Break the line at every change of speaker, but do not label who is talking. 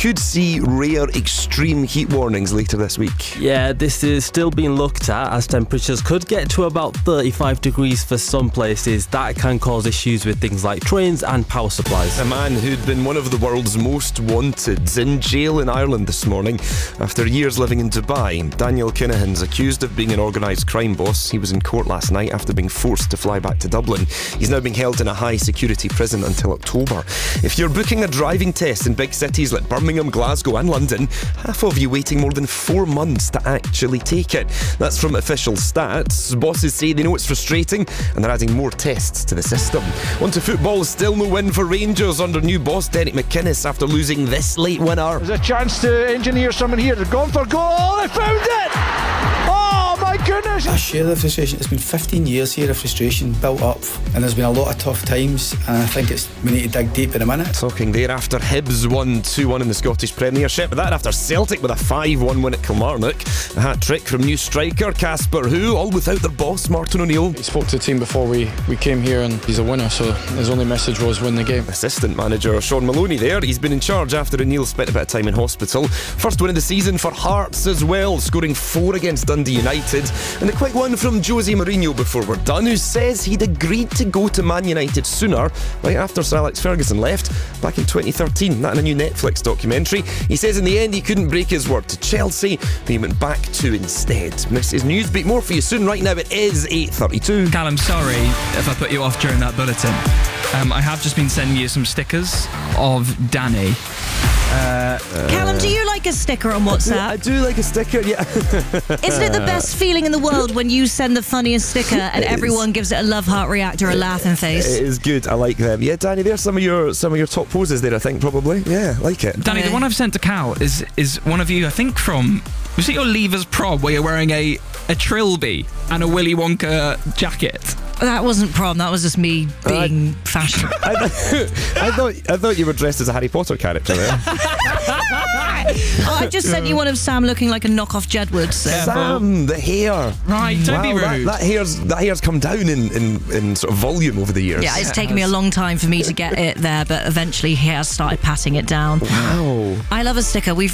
could see rare extreme heat warnings later this week.
Yeah, this is still being looked at as temperatures could get to about 35 degrees for some places. That can cause issues with things like trains and power supplies.
A man who'd been one of the world's most wanted's in jail in Ireland this morning after years living in Dubai. Daniel Kinahan's accused of being an organised crime boss. He was in court last night after being forced to fly back to Dublin. He's now being held in a high security prison until October. If you're booking a driving test in big cities like Birmingham, Glasgow and London, half of you waiting more than 4 months to actually take it. That's from official stats. Bosses say they know it's frustrating and they're adding more tests to the system. On to football, still no win for Rangers under new boss Derek McInnes after losing this late winner.
There's a chance to engineer someone here. They're going for goal. They found it! Oh my goodness!
I share the frustration. It's been 15 years here of frustration built up, and there's been a lot of tough times, and I think we need to dig deep in a minute.
Talking there after Hibs won 2-1 in the Scottish Premiership, but that after Celtic with a 5-1 win at Kilmarnock. A hat-trick from new striker Casper Who, all without their boss Martin O'Neill.
He spoke to the team before we came here, and he's a winner, so his only message was win the game.
Assistant manager Sean Maloney there. He's been in charge after O'Neill spent a bit of time in hospital. First win of the season for Hearts as well, scoring 4 against Dundee United. And a quick one from Jose Mourinho before we're done, who says he'd agreed to go to Man United sooner, right after Sir Alex Ferguson left back in 2013. That in a new Netflix documentary. He says in the end he couldn't break his word to Chelsea, but he went back to instead. This is Newsbeat. More for you soon. Right now it is 8:32.
Callum, sorry if I put you off during that bulletin. I have just been sending you some stickers of Danny.
Callum, do you like a sticker on WhatsApp?
I do like a sticker, yeah.
Isn't it the best feeling in the world when you send the funniest sticker and everyone gives it a love heart react or a laughing face?
It is good. I like them. Yeah, Danny, there's some of your top poses there, I think, probably. Yeah, like it.
Danny, the one I've sent to Cal is one of you, I think from... Was it your Leavers prom where you're wearing a trilby and a Willy Wonka jacket?
That wasn't prom, that was just me being fashionable.
I thought you were dressed as a Harry Potter character there.
I just sent you one of Sam looking like a knockoff Jedward. So.
Sam, the hair.
Right, don't be rude.
That hair's come down in sort of volume over the years.
Yeah, it's taken me a long time for me to get it there, but eventually he has started patting it down.
Wow.
I love a sticker. We've